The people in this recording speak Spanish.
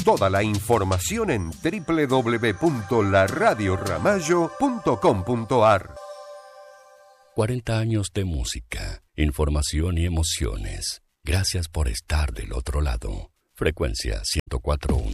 Toda la información en www.laradioramallo.com.ar. 40 años de música, información y emociones. Gracias por estar del otro lado. Frecuencia 104.1.